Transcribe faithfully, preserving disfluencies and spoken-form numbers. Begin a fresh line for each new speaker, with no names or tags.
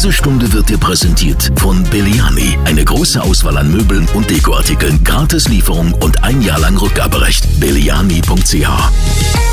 Diese Stunde wird dir präsentiert von Belliani. Eine große Auswahl an Möbeln und Dekoartikeln, Gratis-Lieferung und ein Jahr lang Rückgaberecht. Belliani punkt c h